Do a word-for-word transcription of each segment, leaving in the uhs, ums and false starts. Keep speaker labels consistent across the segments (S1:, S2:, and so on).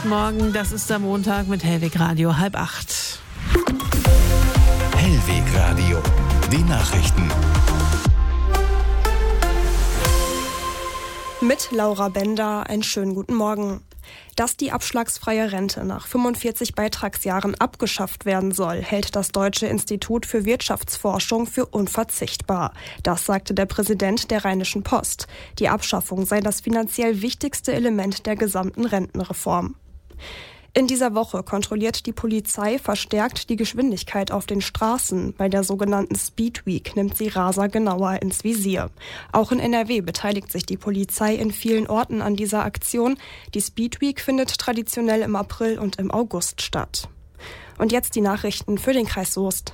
S1: Guten Morgen, das ist der Montag mit Hellweg Radio, halb acht.
S2: Hellweg Radio, die Nachrichten.
S3: Mit Laura Bender, einen schönen guten Morgen. Dass die abschlagsfreie Rente nach fünfundvierzig Beitragsjahren abgeschafft werden soll, hält das Deutsche Institut für Wirtschaftsforschung für unverzichtbar. Das sagte der Präsident der Rheinischen Post. Die Abschaffung sei das finanziell wichtigste Element der gesamten Rentenreform. In dieser Woche kontrolliert die Polizei verstärkt die Geschwindigkeit auf den Straßen. Bei der sogenannten Speed Week nimmt sie Raser genauer ins Visier. Auch in N R W beteiligt sich die Polizei in vielen Orten an dieser Aktion. Die Speed Week findet traditionell im April und im August statt. Und jetzt die Nachrichten für den Kreis Soest.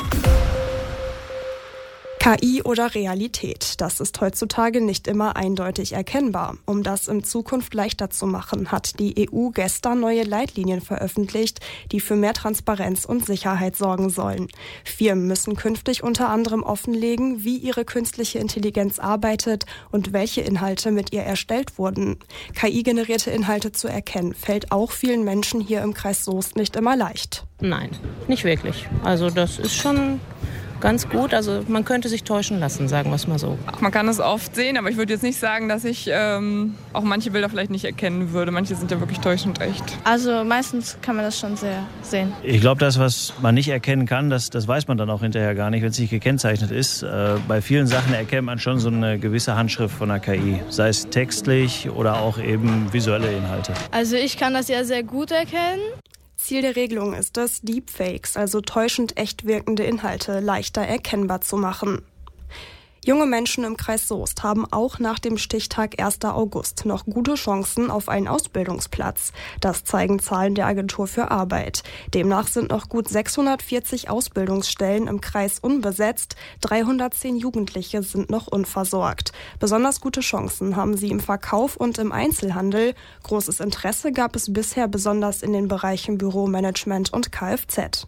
S3: K I oder Realität, das ist heutzutage nicht immer eindeutig erkennbar. Um das in Zukunft leichter zu machen, hat die E U gestern neue Leitlinien veröffentlicht, die für mehr Transparenz und Sicherheit sorgen sollen. Firmen müssen künftig unter anderem offenlegen, wie ihre künstliche Intelligenz arbeitet und welche Inhalte mit ihr erstellt wurden. K I-generierte Inhalte zu erkennen, fällt auch vielen Menschen hier im Kreis Soest nicht immer leicht.
S4: Nein, nicht wirklich. Also das ist schon ganz gut, also man könnte sich täuschen lassen, sagen wir es mal so.
S5: Man kann es oft sehen, aber ich würde jetzt nicht sagen, dass ich ähm, auch manche Bilder vielleicht nicht erkennen würde. Manche sind ja wirklich täuschend echt.
S6: Also meistens kann man das schon sehr sehen.
S7: Ich glaube, das, was man nicht erkennen kann, das, das weiß man dann auch hinterher gar nicht, wenn es nicht gekennzeichnet ist. Äh, bei vielen Sachen erkennt man schon so eine gewisse Handschrift von der K I, sei es textlich oder auch eben visuelle Inhalte.
S6: Also ich kann das ja sehr gut erkennen.
S3: Ziel der Regelung ist es, Deepfakes, also täuschend echt wirkende Inhalte, leichter erkennbar zu machen. Junge Menschen im Kreis Soest haben auch nach dem Stichtag erster August noch gute Chancen auf einen Ausbildungsplatz. Das zeigen Zahlen der Agentur für Arbeit. Demnach sind noch gut sechshundertvierzig Ausbildungsstellen im Kreis unbesetzt. dreihundertzehn Jugendliche sind noch unversorgt. Besonders gute Chancen haben sie im Verkauf und im Einzelhandel. Großes Interesse gab es bisher besonders in den Bereichen Büromanagement und Kfz.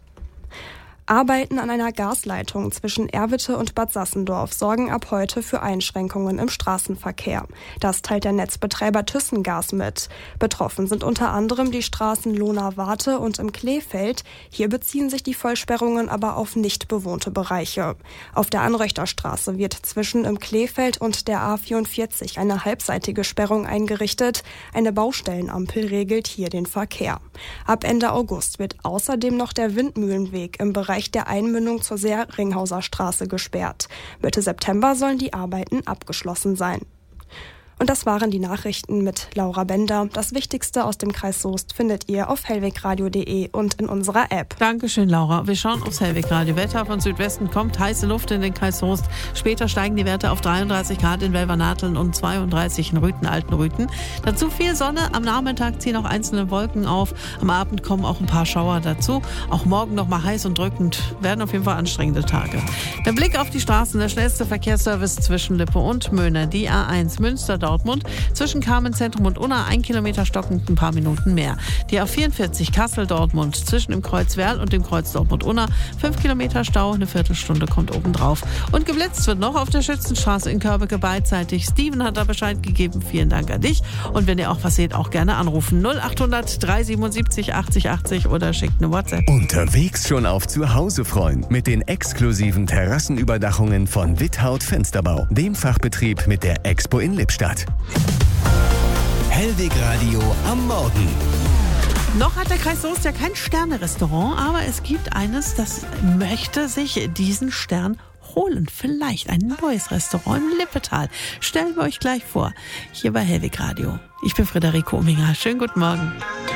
S3: Arbeiten an einer Gasleitung zwischen Erwitte und Bad Sassendorf sorgen ab heute für Einschränkungen im Straßenverkehr. Das teilt der Netzbetreiber Thyssengas mit. Betroffen sind unter anderem die Straßen Lohna-Warte und im Kleefeld. Hier beziehen sich die Vollsperrungen aber auf nicht bewohnte Bereiche. Auf der Anröchterstraße wird zwischen im Kleefeld und der A vierundvierzig eine halbseitige Sperrung eingerichtet. Eine Baustellenampel regelt hier den Verkehr. Ab Ende August wird außerdem noch der Windmühlenweg im Bereich der Einmündung zur Seeringhauser Straße gesperrt. Mitte September sollen die Arbeiten abgeschlossen sein. Und das waren die Nachrichten mit Laura Bender. Das Wichtigste aus dem Kreis Soest findet ihr auf hellwegradio punkt de und in unserer App.
S1: Dankeschön, Laura. Wir schauen aufs Hellweg Radio. Wetter von Südwesten kommt, heiße Luft in den Kreis Soest. Später steigen die Werte auf dreiunddreißig Grad in Welvernateln und zweiunddreißig in Rüthen, Altenrüthen. Dazu viel Sonne. Am Nachmittag ziehen auch einzelne Wolken auf. Am Abend kommen auch ein paar Schauer dazu. Auch morgen noch mal heiß und drückend. Werden auf jeden Fall anstrengende Tage. Der Blick auf die Straßen. Der schnellste Verkehrsservice zwischen Lippe und Möhne. Die A eins Münster Dortmund. Zwischen Carmenzentrum und Unna ein Kilometer stockend, ein paar Minuten mehr. Die A vierundvierzig Kassel-Dortmund zwischen dem Kreuz Werl und dem Kreuz Dortmund-Unna. Fünf Kilometer Stau, eine Viertelstunde kommt obendrauf. Und geblitzt wird noch auf der Schützenstraße in Körbeke beidseitig. Steven hat da Bescheid gegeben. Vielen Dank an dich. Und wenn ihr auch was seht, auch gerne anrufen. null achthundert dreihundertsiebenundsiebzig achtzig achtzig oder schickt eine WhatsApp.
S2: Unterwegs schon auf Zuhause freuen mit den exklusiven Terrassenüberdachungen von Withaut Fensterbau, dem Fachbetrieb mit der Expo in Lippstadt. Hellweg Radio am Morgen.
S1: Noch hat der Kreis Soest ja kein Sterne-Restaurant, aber es gibt eines, das möchte sich diesen Stern holen. Vielleicht ein neues Restaurant im Lippetal. Stellen wir euch gleich vor, hier bei Hellweg Radio. Ich bin Friederike Ominger. Schönen guten Morgen.